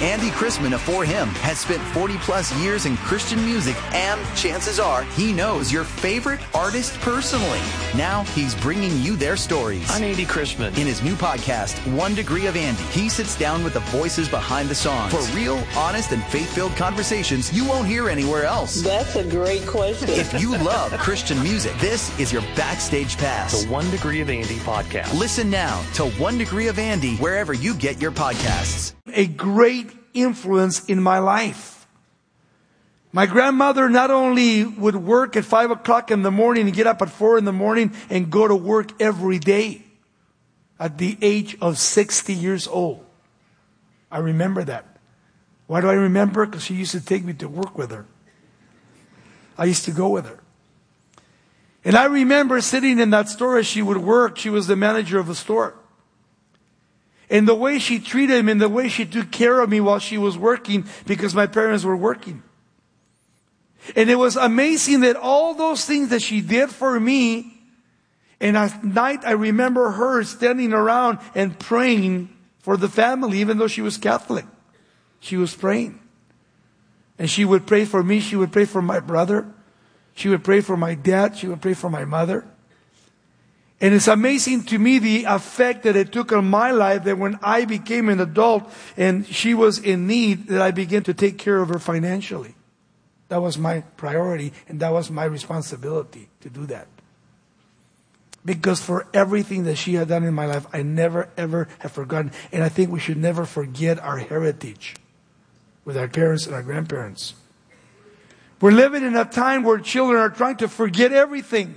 Andy Chrisman of For Him has spent 40 plus years in Christian music, and chances are he knows your favorite artist personally. Now he's bringing you their stories. I'm Andy Chrisman. In his new podcast, 1 Degree of Andy, he sits down with the voices behind the songs for real, honest, and faith-filled conversations you won't hear anywhere else. That's a great question. If you love Christian music, this is your backstage pass. The 1 Degree of Andy podcast. Listen now to 1 Degree of Andy wherever you get your podcasts. A great influence in my life. My grandmother not only would work at 5 o'clock in the morning and get up at 4 in the morning and go to work every day at the age of 60 years old. I remember that. Why do I remember? Because she used to take me to work with her. I used to go with her. And I remember sitting in that store as she would work. She was the manager of the store. And the way she treated me and the way she took care of me while she was working, because my parents were working. And it was amazing that all those things that she did for me, and at night I remember her standing around and praying for the family, even though she was Catholic. She was praying. And she would pray for me, she would pray for my brother, she would pray for my dad, she would pray for my mother. And it's amazing to me the effect that it took on my life, that when I became an adult and she was in need, that I began to take care of her financially. That was my priority, and that was my responsibility to do that. Because for everything that she had done in my life, I never ever have forgotten. And I think we should never forget our heritage with our parents and our grandparents. We're living in a time where children are trying to forget everything.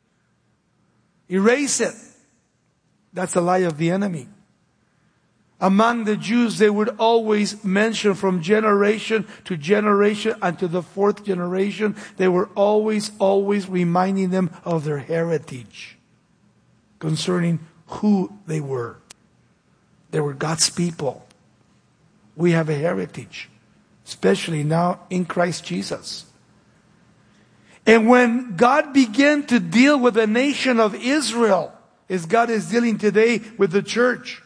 Erase it. That's the lie of the enemy. Among the Jews, they would always mention from generation to generation and to the fourth generation, they were always reminding them of their heritage concerning who they were. They were God's people. We have a heritage, especially now in Christ Jesus. And when God began to deal with the nation of Israel, as God is dealing today with the church,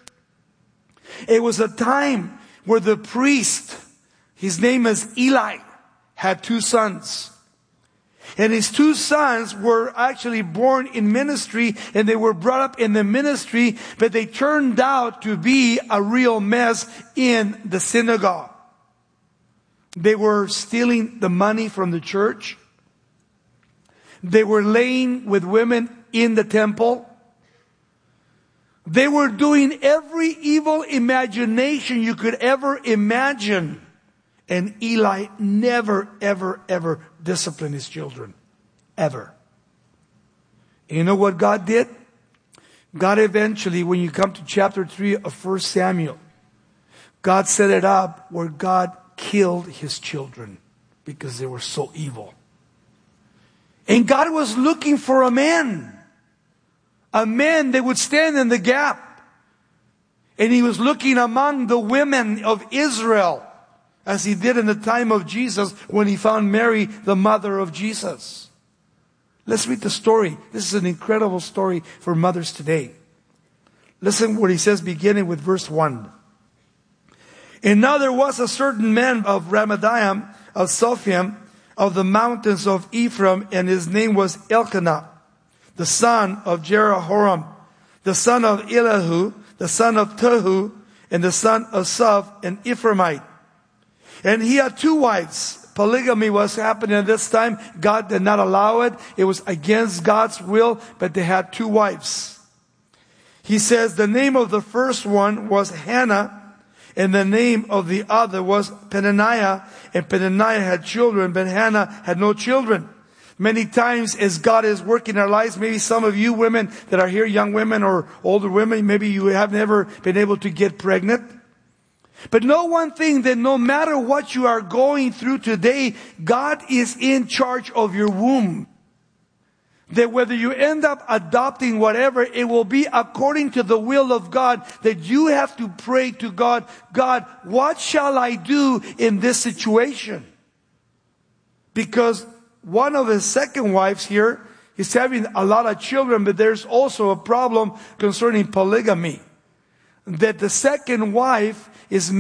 it was a time where the priest, his name is Eli, had 2 sons. And his 2 sons were actually born in ministry, and they were brought up in the ministry, but they turned out to be a real mess in the synagogue. They were stealing the money from the church. They were laying with women in the temple. They were doing every evil imagination you could ever imagine. And Eli never, ever, ever disciplined his children. Ever. And you know what God did? God eventually, when you come to chapter 3 of 1 Samuel, God set it up where God killed his children because they were so evil. And God was looking for a man that would stand in the gap. And he was looking among the women of Israel, as he did in the time of Jesus when he found Mary, the mother of Jesus. Let's read the story. This is an incredible story for mothers today. Listen what he says beginning with verse 1. And now there was a certain man of Ramathaim, of Sophim, of the mountains of Ephraim, and his name was Elkanah, the son of Jeroham, the son of Elihu, the son of Tohu, and the son of Soph, an Ephraimite. And he had 2 wives. Polygamy was happening at this time. God did not allow it. It was against God's will, but they had 2 wives. He says the name of the first one was Hannah, and the name of the other was Peninnah. And Peninnah had children, but Hannah had no children. Many times as God is working our lives, maybe some of you women that are here, young women or older women, maybe you have never been able to get pregnant. But know one thing, that no matter what you are going through today, God is in charge of your womb. That whether you end up adopting whatever, it will be according to the will of God, that you have to pray to God, God, what shall I do in this situation? Because one of his second wives here is having a lot of children, but there's also a problem concerning polygamy. That the second wife is